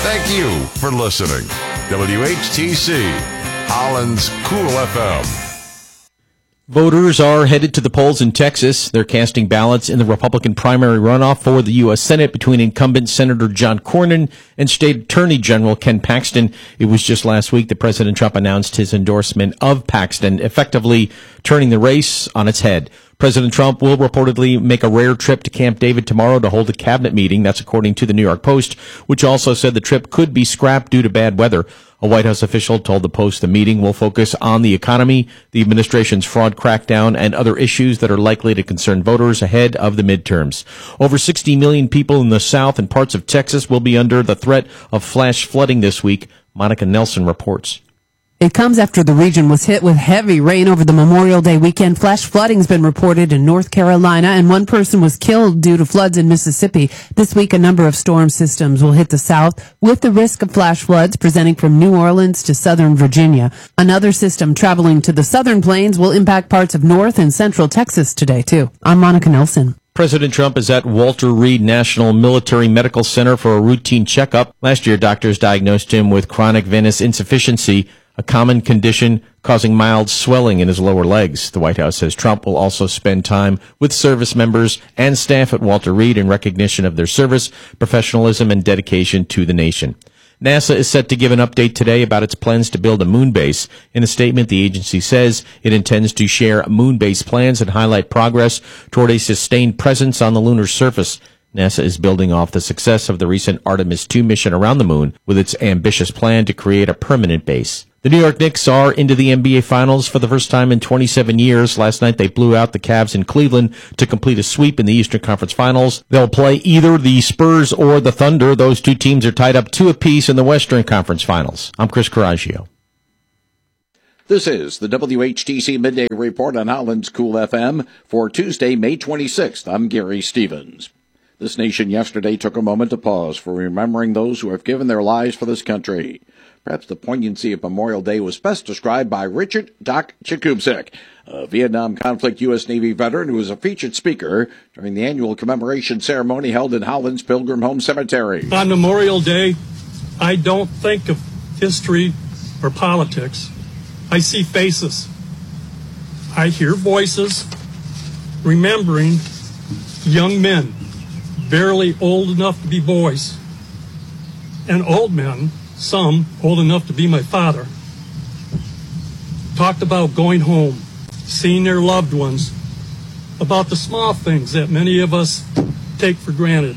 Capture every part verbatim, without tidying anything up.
Thank you for listening. W H T C, Holland's Cool F M. Voters are headed to the polls in Texas. They're casting ballots in the Republican primary runoff for the U S Senate between incumbent Senator John Cornyn and State Attorney General Ken Paxton. It was just last week that President Trump announced his endorsement of Paxton, effectively turning the race on its head. President Trump will reportedly make a rare trip to Camp David tomorrow to hold a cabinet meeting. That's according to the New York Post, which also said the trip could be scrapped due to bad weather. A White House official told the Post the meeting will focus on the economy, the administration's fraud crackdown, and other issues that are likely to concern voters ahead of the midterms. Over sixty million people in the South and parts of Texas will be under the threat of flash flooding this week. Monica Nelson reports. It comes after the region was hit with heavy rain over the Memorial Day weekend. Flash flooding's been reported in North Carolina, and one person was killed due to floods in Mississippi. This week, a number of storm systems will hit the South, with the risk of flash floods presenting from New Orleans to southern Virginia. Another system traveling to the southern plains will impact parts of North and Central Texas today, too. I'm Monica Nelson. President Trump is at Walter Reed National Military Medical Center for a routine checkup. Last year, doctors diagnosed him with chronic venous insufficiency, a common condition causing mild swelling in his lower legs. The White House says Trump will also spend time with service members and staff at Walter Reed in recognition of their service, professionalism, and dedication to the nation. NASA is set to give an update today about its plans to build a moon base. In a statement, the agency says it intends to share moon base plans and highlight progress toward a sustained presence on the lunar surface. NASA is building off the success of the recent Artemis two mission around the moon with its ambitious plan to create a permanent base. The New York Knicks are into the N B A Finals for the first time in twenty-seven years. Last night they blew out the Cavs in Cleveland to complete a sweep in the Eastern Conference Finals. They'll play either the Spurs or the Thunder. Those two teams are tied up two apiece in the Western Conference Finals. I'm Chris Coraggio. This is the W H T C Midday Report on Holland's Cool F M for Tuesday, May twenty-sixth. I'm Gary Stevens. This nation yesterday took a moment to pause for remembering those who have given their lives for this country. Perhaps the poignancy of Memorial Day was best described by Richard Doc Chakubsik, a Vietnam conflict U S Navy veteran who was a featured speaker during the annual commemoration ceremony held in Holland's Pilgrim Home Cemetery. On Memorial Day, I don't think of history or politics. I see faces. I hear voices, remembering young men, barely old enough to be boys, and old men, some old enough to be my father, talked about going home, seeing their loved ones, about the small things that many of us take for granted.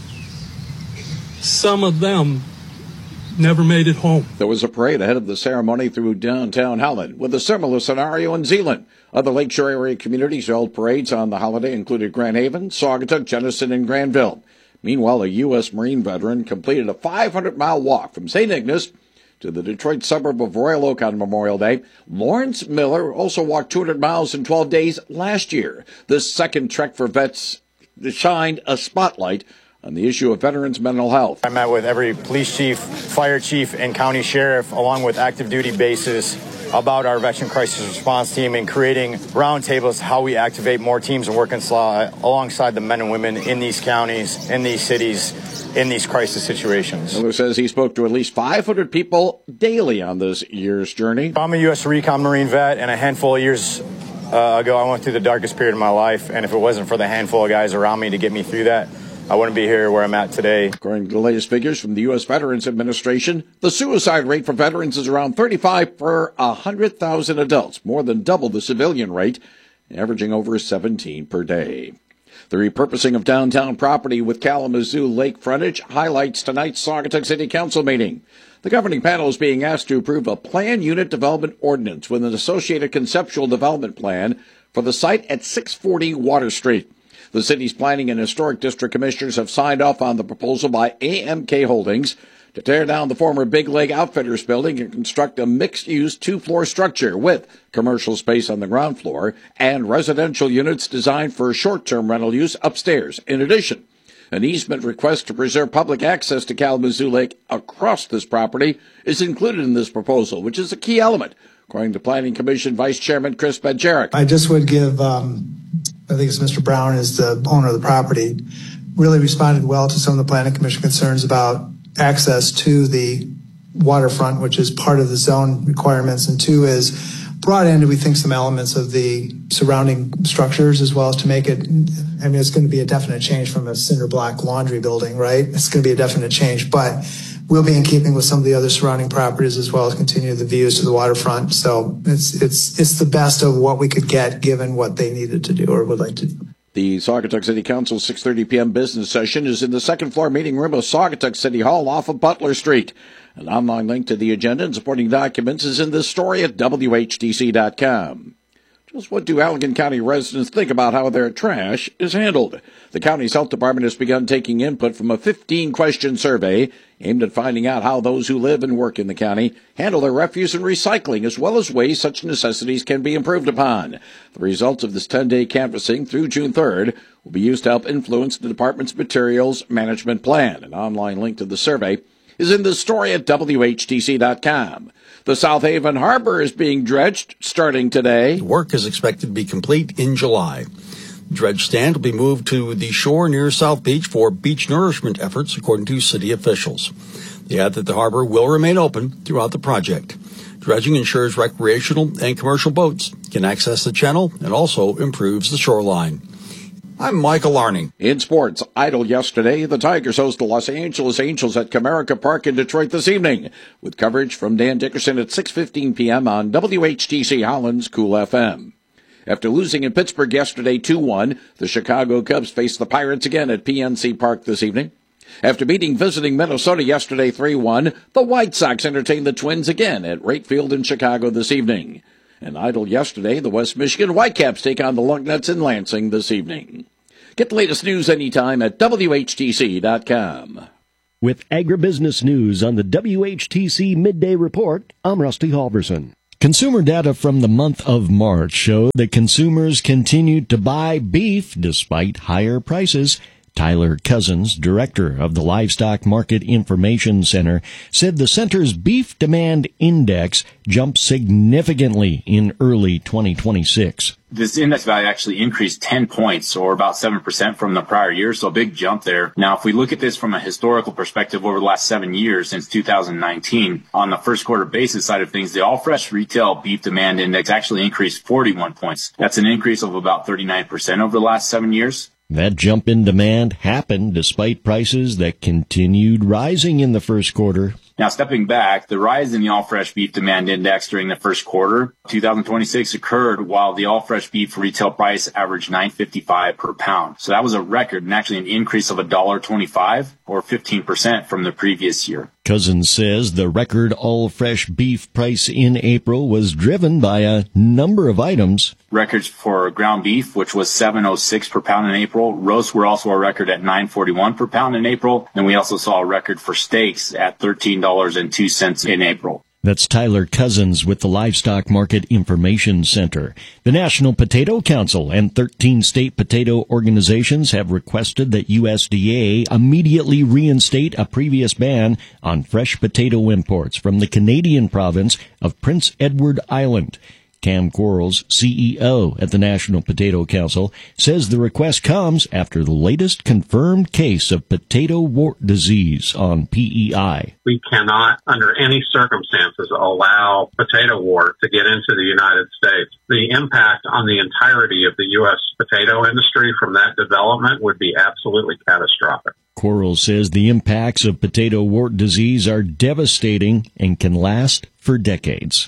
Some of them never made it home. There was a parade ahead of the ceremony through downtown Holland, with a similar scenario in Zeeland. Other lakeshore area communities held parades on the holiday included Grand Haven, Saugatuck, Jenison, and Granville. Meanwhile, a U S Marine veteran completed a five hundred mile walk from Saint Ignace to the Detroit suburb of Royal Oak on Memorial Day. Lawrence Miller also walked two hundred miles in twelve days last year. This second trek for vets shined a spotlight on the issue of veterans' mental health. I met with every police chief, fire chief, and county sheriff, along with active duty bases, about our Veteran Crisis Response Team and creating roundtables, how we activate more teams and work alongside the men and women in these counties, in these cities, in these crisis situations. Miller says he spoke to at least five hundred people daily on this year's journey. I'm a U S Recon Marine vet, and a handful of years uh, ago I went through the darkest period of my life, and if it wasn't for the handful of guys around me to get me through that, I wouldn't be here where I'm at today. According to the latest figures from the U S Veterans Administration, the suicide rate for veterans is around thirty-five per one hundred thousand adults, more than double the civilian rate, averaging over seventeen per day. The repurposing of downtown property with Kalamazoo Lake frontage highlights tonight's Saugatuck City Council meeting. The governing panel is being asked to approve a plan unit development ordinance with an associated conceptual development plan for the site at six forty Water Street. The city's Planning and Historic District Commissioners have signed off on the proposal by A M K Holdings to tear down the former Big Leg Outfitters building and construct a mixed-use two-floor structure with commercial space on the ground floor and residential units designed for short-term rental use upstairs. In addition, an easement request to preserve public access to Kalamazoo Lake across this property is included in this proposal, which is a key element, according to Planning Commission Vice Chairman Chris Badjarek. I just would give, um, I think it's Mister Brown is the owner of the property, really responded well to some of the Planning Commission concerns about access to the waterfront, which is part of the zone requirements, and two is brought into, we think, some elements of the surrounding structures as well as to make it, I mean, it's going to be a definite change from a cinder block laundry building, right? It's going to be a definite change, but we'll be in keeping with some of the other surrounding properties as well as continue the views to the waterfront. So it's it's it's the best of what we could get given what they needed to do or would like to do. The Saugatuck City Council six thirty p.m. business session is in the second floor meeting room of Saugatuck City Hall off of Butler Street. An online link to the agenda and supporting documents is in this story at W H T C dot com. Just what do Allegan County residents think about how their trash is handled? The county's health department has begun taking input from a fifteen-question survey aimed at finding out how those who live and work in the county handle their refuse and recycling, as well as ways such necessities can be improved upon. The results of this ten-day canvassing through June third will be used to help influence the department's materials management plan. An online link to the survey is in the story at W H T C dot com. The South Haven Harbor is being dredged starting today. Work is expected to be complete in July. The dredge stand will be moved to the shore near South Beach for beach nourishment efforts, according to city officials. They add that the harbor will remain open throughout the project. Dredging ensures recreational and commercial boats can access the channel and also improves the shoreline. I'm Michael Larning. In sports, idle yesterday, the Tigers host the Los Angeles Angels at Comerica Park in Detroit this evening, with coverage from Dan Dickerson at six fifteen p.m. on W H T C Holland's Cool F M. After losing in Pittsburgh yesterday two one, the Chicago Cubs face the Pirates again at P N C Park this evening. After beating visiting Minnesota yesterday three one, the White Sox entertain the Twins again at Wright Field in Chicago this evening. And idle yesterday, the West Michigan Whitecaps take on the Lugnuts in Lansing this evening. Get the latest news anytime at W H T C dot com. With agribusiness news on the W H T C Midday Report, I'm Rusty Halverson. Consumer data from the month of March showed that consumers continued to buy beef despite higher prices. Tyler Cousins, director of the Livestock Market Information Center, said the center's beef demand index jumped significantly in early twenty twenty-six. This index value actually increased ten points, or about seven percent from the prior year, so a big jump there. Now, if we look at this from a historical perspective over the last seven years, since two thousand nineteen, on the first quarter basis side of things, the all-fresh retail beef demand index actually increased forty-one points. That's an increase of about thirty-nine percent over the last seven years. That jump in demand happened despite prices that continued rising in the first quarter. Now, stepping back, the rise in the all-fresh beef demand index during the first quarter, two thousand twenty-six, occurred while the all-fresh beef retail price averaged nine fifty-five per pound. So that was a record and actually an increase of one dollar twenty-five or fifteen percent from the previous year. Cousins says the record all-fresh beef price in April was driven by a number of items. Records for ground beef, which was seven oh six per pound in April. Roasts were also a record at nine forty-one per pound in April. And we also saw a record for steaks at thirteen dollars and two cents in April. That's Tyler Cousins with the Livestock Market Information Center. The National Potato Council and thirteen state potato organizations have requested that U S D A immediately reinstate a previous ban on fresh potato imports from the Canadian province of Prince Edward Island. Cam Quarles, C E O at the National Potato Council, says the request comes after the latest confirmed case of potato wart disease on P E I. We cannot, under any circumstances, allow potato wart to get into the United States. The impact on the entirety of the U S potato industry from that development would be absolutely catastrophic. Quarles says the impacts of potato wart disease are devastating and can last for decades.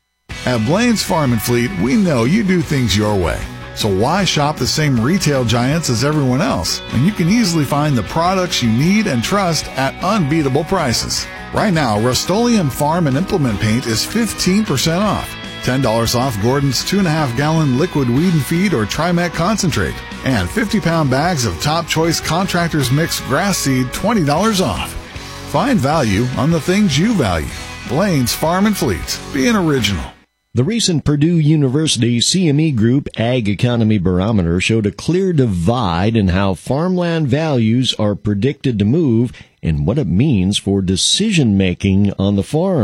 At Blaine's Farm and Fleet, we know you do things your way. So why shop the same retail giants as everyone else when you can easily find the products you need and trust at unbeatable prices? Right now, Rust-Oleum Farm and Implement Paint is fifteen percent off. ten dollars off Gordon's two and a half gallon liquid weed and feed or Trimet concentrate. And fifty pound bags of Top Choice Contractors Mix grass seed, twenty dollars off. Find value on the things you value. Blaine's Farm and Fleet. Be an original. The recent Purdue University C M E Group Ag Economy Barometer showed a clear divide in how farmland values are predicted to move and what it means for decision-making on the farm.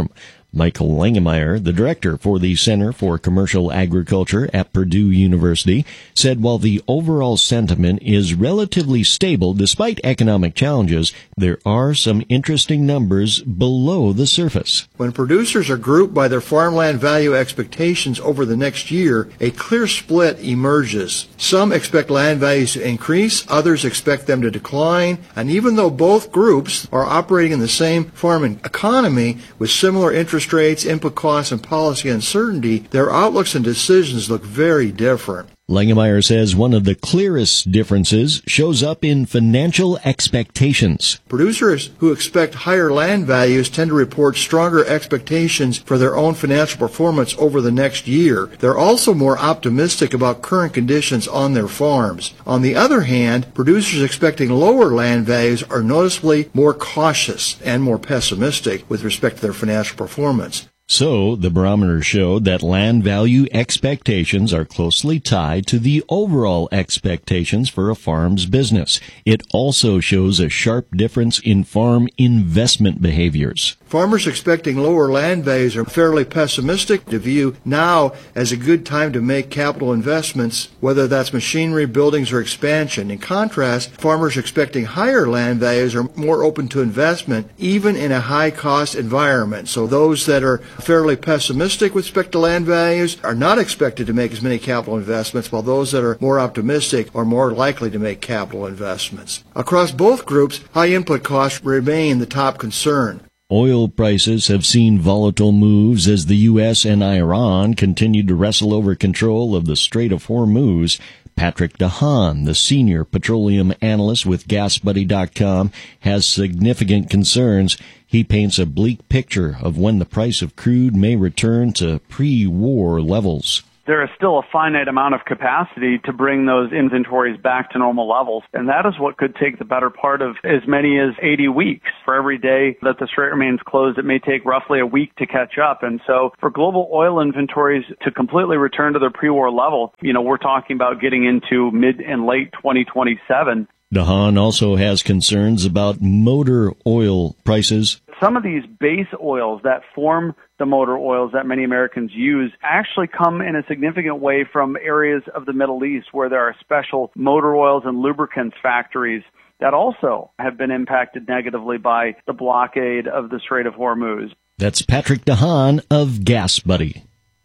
Michael Langemeyer, the director for the Center for Commercial Agriculture at Purdue University, said while the overall sentiment is relatively stable despite economic challenges, there are some interesting numbers below the surface. When producers are grouped by their farmland value expectations over the next year, a clear split emerges. Some expect land values to increase, others expect them to decline, and even though both groups are operating in the same farming economy with similar interest rates, input costs, and policy uncertainty, their outlooks and decisions look very different. Langemeyer says one of the clearest differences shows up in financial expectations. Producers who expect higher land values tend to report stronger expectations for their own financial performance over the next year. They're also more optimistic about current conditions on their farms. On the other hand, producers expecting lower land values are noticeably more cautious and more pessimistic with respect to their financial performance. So, the barometer showed that land value expectations are closely tied to the overall expectations for a farm's business. It also shows a sharp difference in farm investment behaviors. Farmers expecting lower land values are fairly pessimistic to view now as a good time to make capital investments, whether that's machinery, buildings, or expansion. In contrast, farmers expecting higher land values are more open to investment, even in a high-cost environment. So those that are fairly pessimistic with respect to land values are not expected to make as many capital investments, while those that are more optimistic are more likely to make capital investments. Across both groups, high input costs remain the top concern. Oil prices have seen volatile moves as the U S and Iran continue to wrestle over control of the Strait of Hormuz. Patrick DeHaan, the senior petroleum analyst with gas buddy dot com, has significant concerns. He paints a bleak picture of when the price of crude may return to pre-war levels. There is still a finite amount of capacity to bring those inventories back to normal levels, and that is what could take the better part of as many as eighty weeks. For every day that the strait remains closed, it may take roughly a week to catch up. And so for global oil inventories to completely return to their pre-war level, you know, we're talking about getting into mid and late twenty twenty-seven. DeHaan also has concerns about motor oil prices. Some of these base oils that form the motor oils that many Americans use actually come in a significant way from areas of the Middle East where there are special motor oils and lubricants factories that also have been impacted negatively by the blockade of the Strait of Hormuz. That's Patrick DeHaan of Gas Buddy.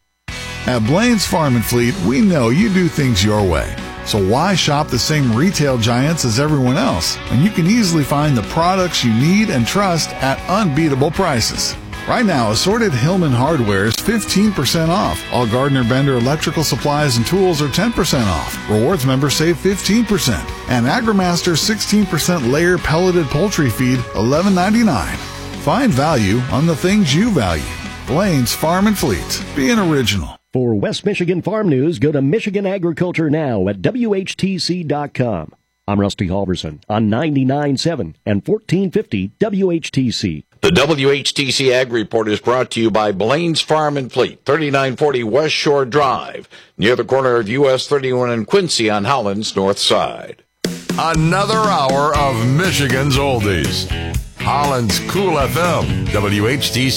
At Blaine's Farm and Fleet, we know you do things your way. So why shop the same retail giants as everyone else when you can easily find the products you need and trust at unbeatable prices? Right now, assorted Hillman hardware is fifteen percent off. All Gardner Bender electrical supplies and tools are ten percent off. Rewards members save fifteen percent. And AgriMaster sixteen percent layer pelleted poultry feed, eleven ninety-nine. Find value on the things you value. Blaine's Farm and Fleet. Be an original. For West Michigan Farm News, go to Michigan Agriculture Now at W H T C dot com. I'm Rusty Halverson on ninety-nine point seven and fourteen fifty W H T C. The W H T C Ag Report is brought to you by Blaine's Farm and Fleet, thirty-nine forty West Shore Drive, near the corner of U S thirty-one and Quincy on Holland's north side. Another hour of Michigan's oldies. Holland's Cool F M, W H T C.